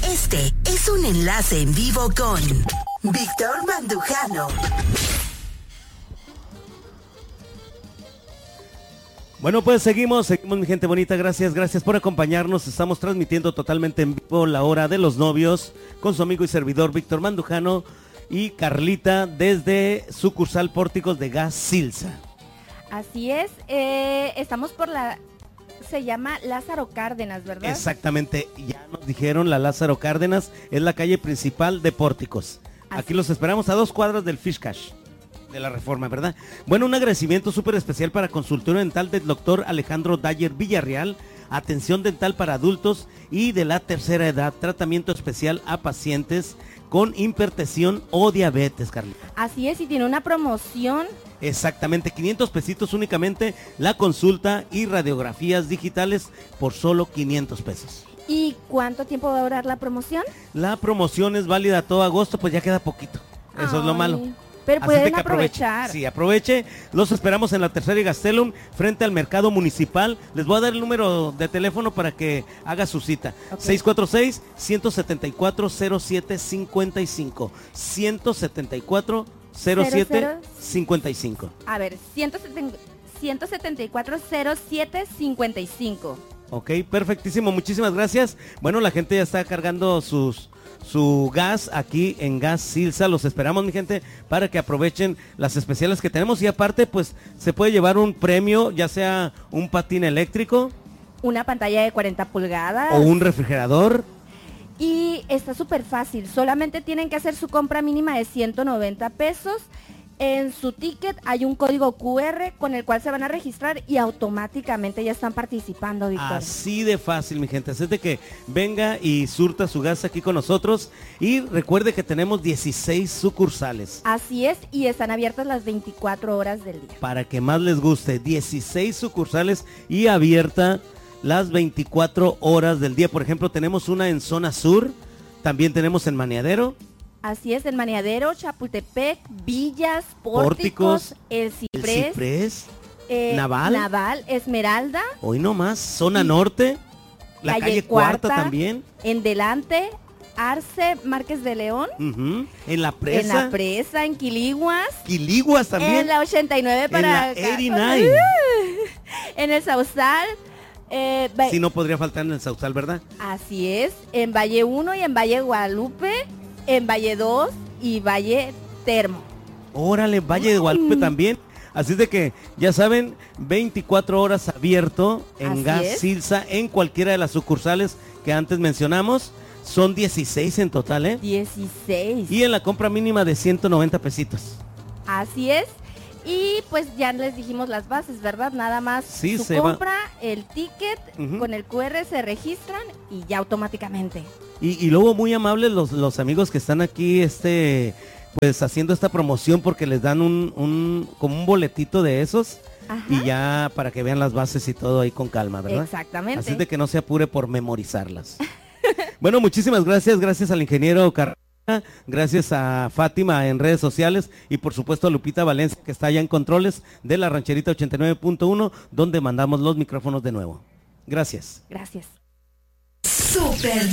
Este es un enlace en vivo con Víctor Mandujano. Bueno, pues seguimos mi gente bonita, gracias por acompañarnos. Estamos transmitiendo totalmente en vivo la hora de los novios con su amigo y servidor Víctor Mandujano y Carlita desde sucursal Pórticos de Gas Silsa. Así es, estamos por se llama Lázaro Cárdenas, ¿verdad? Exactamente, ya nos dijeron, la Lázaro Cárdenas es la calle principal de Pórticos. Aquí los esperamos a 2 cuadras del Fish Cash de la Reforma, ¿verdad? Bueno, un agradecimiento súper especial para consultorio dental del doctor Alejandro Dayer Villarreal, atención dental para adultos y de la tercera edad, tratamiento especial a pacientes con hipertensión o diabetes, Carlita. Así es, y tiene una promoción. Exactamente, 500 pesitos únicamente la consulta y radiografías digitales por solo 500 pesos. ¿Y cuánto tiempo va a durar la promoción? La promoción es válida todo agosto, pues ya queda poquito. Eso es lo malo. Pero pueden aprovechar. Sí, aproveche. Los esperamos en la Tercera y Gastelum, frente al mercado municipal. Les voy a dar el número de teléfono para que haga su cita. Okay. 646-174-0755. 174-0755. A ver, 174-0755. Ok, perfectísimo. Muchísimas gracias. Bueno, la gente ya está cargando su gas aquí en Gas Silsa. Los esperamos, mi gente, para que aprovechen las especiales que tenemos. Y aparte, pues, se puede llevar un premio, ya sea un patín eléctrico, una pantalla de 40 pulgadas o un refrigerador. Y está súper fácil. Solamente tienen que hacer su compra mínima de 190 pesos. En su ticket hay un código QR con el cual se van a registrar y automáticamente ya están participando, Víctor. Así de fácil, mi gente. Así es de que venga y surta su gas aquí con nosotros. Y recuerde que tenemos 16 sucursales. Así es, y están abiertas las 24 horas del día. Para que más les guste, 16 sucursales y abierta las 24 horas del día. Por ejemplo, tenemos una en zona sur, también tenemos en Maniadero. Así es, en Maniadero, Chapultepec, Villas, Pórticos, El Ciprés, Naval, Esmeralda. Hoy nomás, zona norte, la calle Cuarta también. En Delante, Arce, Márquez de León. En La Presa. En La Presa, en Quiliguas. Quiliguas también. En la 89 para en la 89. En el Sausal. Sí, no podría faltar en el Sausal, ¿verdad? Así es, en Valle 1 y en Valle Guadalupe, en Valle 2 y Valle Termo. Órale, Valle de Guadalupe también. Así es de que, ya saben, 24 horas abierto en Gas Silsa, en cualquiera de las sucursales que antes mencionamos. Son 16 en total, ¿eh? 16. Y en la compra mínima de 190 pesitos. Así es. Y pues ya les dijimos las bases, ¿verdad? Nada más su compra, el ticket, con el QR se registran y ya automáticamente. Y luego muy amables los amigos que están aquí, pues haciendo esta promoción porque les dan como un boletito de esos. Ajá. Y ya para que vean las bases y todo ahí con calma, ¿verdad? Exactamente. Así de que no se apure por memorizarlas. Bueno, muchísimas gracias al ingeniero Carrera. Gracias a Fátima en redes sociales y por supuesto a Lupita Valencia que está allá en controles de la Rancherita 89.1 donde mandamos los micrófonos de nuevo. Gracias. Gracias. Súper